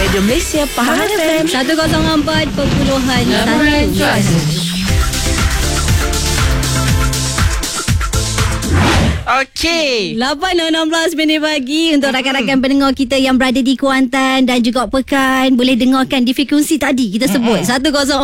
Radio Malaysia Pahang FM 104.1. Okey. 8.16 minit pagi untuk rakan-rakan pendengar kita yang berada di Kuantan dan juga Pekan. Boleh dengarkan di frekuensi tadi kita sebut 104.1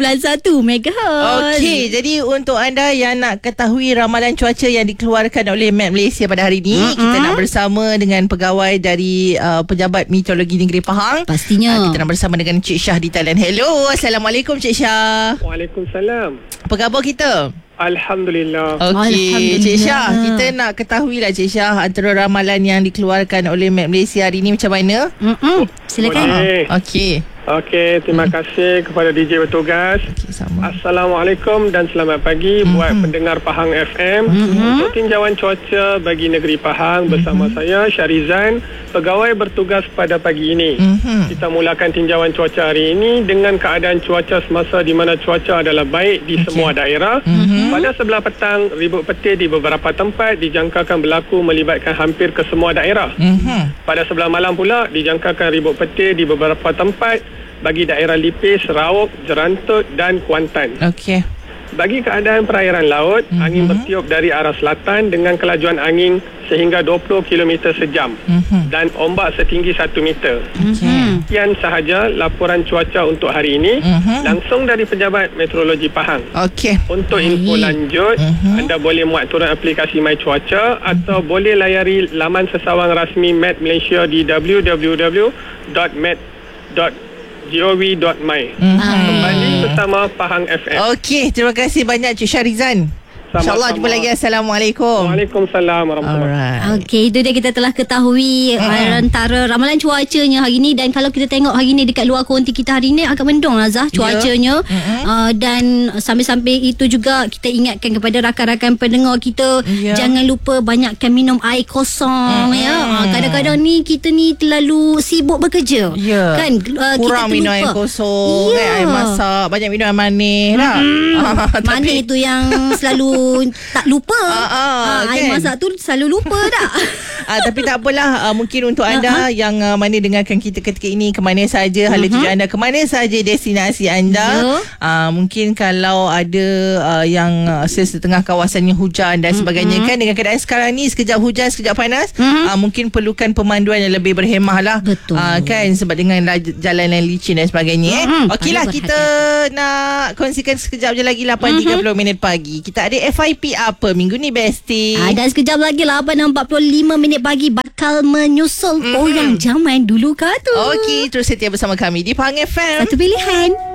MHz. Okey, jadi untuk anda yang nak ketahui ramalan cuaca yang dikeluarkan oleh Met Malaysia pada hari ini, kita nak bersama dengan pegawai dari Pejabat Meteorologi Negeri Pahang. Pastinya. Kita nak bersama dengan Cik Syah di talian. Hello, Assalamualaikum Cik Syah. Waalaikumsalam. Apa khabar kita? Alhamdulillah. Okey, Cik Syah, kita nak ketahui lah Cik Syah, antara ramalan yang dikeluarkan oleh Met Malaysia hari ini macam mana? Silakan. Okey. Okey, terima kasih kepada DJ bertugas. Okay, sama. Assalamualaikum dan selamat pagi buat pendengar Pahang FM. Untuk tinjauan cuaca bagi negeri Pahang bersama saya Syarizan, pegawai bertugas pada pagi ini. Kita mulakan tinjauan cuaca hari ini dengan keadaan cuaca semasa di mana cuaca adalah baik di semua daerah. Pada sebelah petang, ribut petir di beberapa tempat dijangkakan berlaku melibatkan hampir ke semua daerah. Pada sebelah malam pula dijangkakan ribut petir di beberapa tempat bagi daerah Lipis, Sarawak, Jerantut dan Kuantan. Okey. Bagi keadaan perairan laut, angin bertiup dari arah selatan dengan kelajuan angin sehingga 20 km sejam dan ombak setinggi 1 meter. Sekian sahaja laporan cuaca untuk hari ini langsung dari Pejabat Meteorologi Pahang. Okey. Untuk info lanjut, anda boleh muat turun aplikasi My Cuaca atau boleh layari laman sesawang rasmi Met Malaysia di www.met.gov.my. Kembali bersama Pahang FM. Okey, terima kasih banyak Cik Syarizan. InsyaAllah jumpa lagi. Assalamualaikum. Waalaikumsalam warahmatullahi. Alright. Okey, itu dia kita telah ketahui antara ramalan cuacanya hari ni. Dan kalau kita tengok hari ni dekat luar konti kita hari ni agak mendung lah Zah cuacanya. Dan sambil-sambil itu juga kita ingatkan kepada rakan-rakan pendengar kita, jangan lupa banyakkan minum air kosong. Kadang-kadang ni kita ni terlalu sibuk bekerja. Kan kurang kita minum terlupa air kosong, air masak, banyak minum air manis lah. manis tu yang selalu tak lupa. Air kan? masak tu selalu lupa tak? Tapi tak apalah, mungkin untuk anda yang mana dengarkan kita ketika ini, ke mana saja hala tuju anda, ke mana saja destinasi anda, mungkin kalau ada yang setengah kawasannya hujan dan sebagainya, kan dengan keadaan sekarang ni sekejap hujan sekejap panas, mungkin perlukan pemanduan yang lebih berhemah lah. Betul. Kan sebab dengan jalan yang licin dan sebagainya. Okeylah, kita nak kongsikan sekejap je lagi 8.30 minit pagi. Kita ada FIP apa minggu ni Besti? Dan sekejap lagi 8.45 minit pagi bakal menyusul orang zaman dulu kah tu. Okey, terus setia bersama kami di Pahang FM. Satu pilihan.